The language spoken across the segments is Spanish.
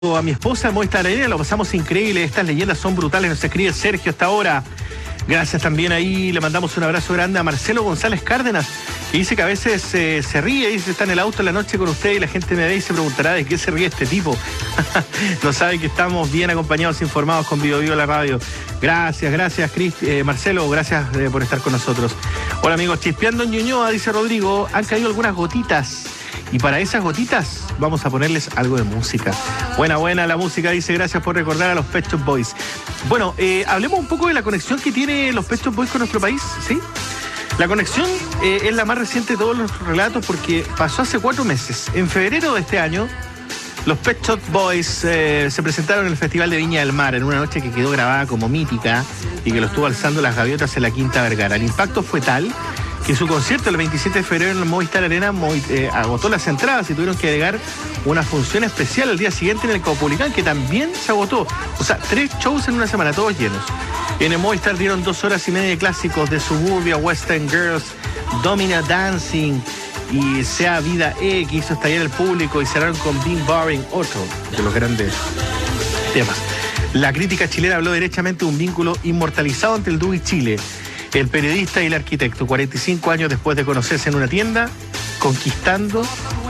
A mi esposa en Movistar Arena, lo pasamos increíble, estas leyendas son brutales, nos escribe Sergio hasta ahora. Gracias también ahí, le mandamos un abrazo grande a Marcelo González Cárdenas, que dice que a veces se ríe, dice está en el auto en la noche con usted y la gente me ve y se preguntará de qué se ríe este tipo. No sabe que estamos bien acompañados, informados con Vivo Vivo la radio. Gracias, Marcelo, gracias por estar con nosotros. Hola amigos, chispeando en Ñuñoa, dice Rodrigo, han caído algunas gotitas. Y para esas gotitas vamos a ponerles algo de música. Buena la música, dice, gracias por recordar a los Pet Shop Boys. Bueno, hablemos un poco de la conexión que tiene los Pet Shop Boys con nuestro país, ¿sí? La conexión es la más reciente de todos los relatos porque pasó hace 4 meses. En febrero de este año, los Pet Shop Boys se presentaron en el Festival de Viña del Mar en una noche que quedó grabada como mítica y que lo estuvo alzando las gaviotas en la Quinta Vergara. El impacto fue tal que su concierto el 27 de febrero en el Movistar Arena agotó las entradas y tuvieron que agregar una función especial al día siguiente en el Caupolicán, que también se agotó. O sea, 3 shows en una semana, todos llenos. En el Movistar dieron 2 horas y media de clásicos de Suburbia, Western Girls, Domina Dancing y Sea Vida E, que hizo estallar el público, y cerraron con Being Boring, otro de los grandes temas. La crítica chilena habló derechamente de un vínculo inmortalizado entre el dúo y Chile. El periodista y el arquitecto, 45 años después de conocerse en una tienda, conquistando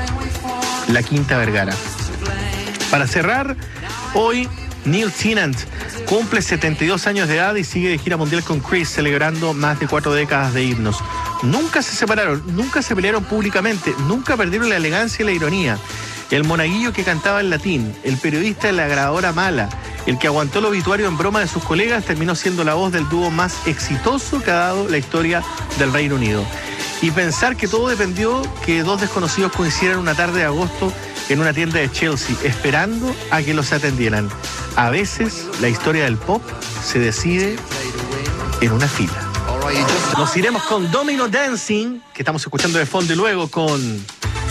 la Quinta Vergara. Para cerrar, hoy Neil Tennant cumple 72 años de edad y sigue de gira mundial con Chris, celebrando más de 4 décadas de himnos. Nunca se separaron, nunca se pelearon públicamente, nunca perdieron la elegancia y la ironía. El monaguillo que cantaba en latín, el periodista de la grabadora mala, el que aguantó el obituario en broma de sus colegas, terminó siendo la voz del dúo más exitoso que ha dado la historia del Reino Unido. Y pensar que todo dependió que 2 desconocidos coincidieran una tarde de agosto en una tienda de Chelsea, esperando a que los atendieran. A veces la historia del pop se decide en una fila. Nos iremos con Domino Dancing, que estamos escuchando de fondo, y luego con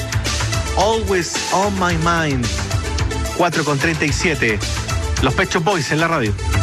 Always on My Mind, 4:37. Los Pet Shop Boys en la radio.